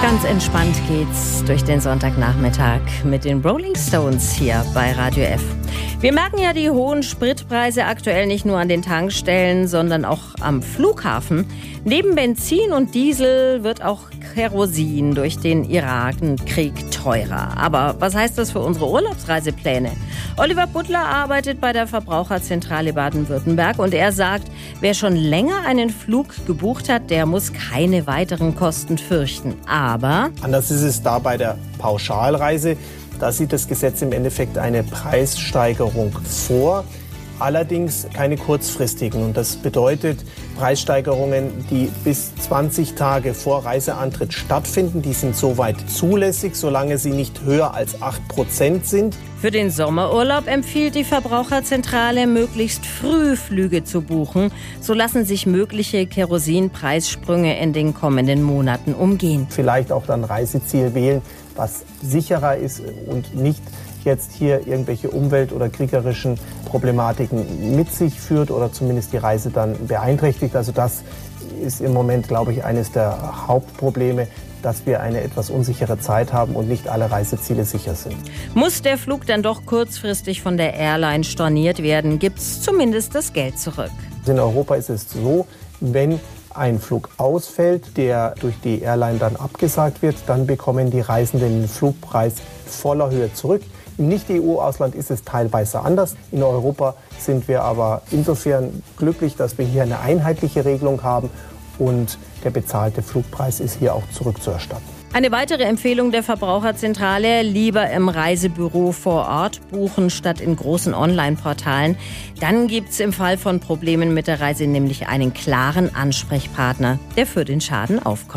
Ganz entspannt geht's durch den Sonntagnachmittag mit den Rolling Stones hier bei Radio F. Wir merken ja die hohen Spritpreise aktuell nicht nur an den Tankstellen, sondern auch am Flughafen. Neben Benzin und Diesel wird auch Kerosin durch den Irakkrieg teurer. Aber was heißt das für unsere Urlaubsreisepläne? Oliver Butler arbeitet bei der Verbraucherzentrale Baden-Württemberg und er sagt, wer schon länger einen Flug gebucht hat, der muss keine weiteren Kosten fürchten. Aber anders ist es da bei der Pauschalreise. Da sieht das Gesetz im Endeffekt eine Preissteigerung vor, allerdings keine kurzfristigen. Und das bedeutet Preissteigerungen, die bis 20 Tage vor Reiseantritt stattfinden. Die sind soweit zulässig, solange sie nicht höher als 8% sind. Für den Sommerurlaub empfiehlt die Verbraucherzentrale, möglichst früh Flüge zu buchen. So lassen sich mögliche Kerosinpreissprünge in den kommenden Monaten umgehen. Vielleicht auch dann Reiseziel wählen, was sicherer ist und nicht jetzt hier irgendwelche umwelt- oder kriegerischen Problematiken mit sich führt oder zumindest die Reise dann beeinträchtigt. Also das ist im Moment, glaube ich, eines der Hauptprobleme, dass wir eine etwas unsichere Zeit haben und nicht alle Reiseziele sicher sind. Muss der Flug dann doch kurzfristig von der Airline storniert werden, gibt es zumindest das Geld zurück. In Europa ist es so, wenn ein Flug ausfällt, der durch die Airline dann abgesagt wird, dann bekommen die Reisenden den Flugpreis voller Höhe zurück. Im Nicht-EU-Ausland ist es teilweise anders. In Europa sind wir aber insofern glücklich, dass wir hier eine einheitliche Regelung haben und der bezahlte Flugpreis ist hier auch zurückzuerstatten. Eine weitere Empfehlung der Verbraucherzentrale: lieber im Reisebüro vor Ort buchen statt in großen Online-Portalen. Dann gibt es im Fall von Problemen mit der Reise nämlich einen klaren Ansprechpartner, der für den Schaden aufkommt.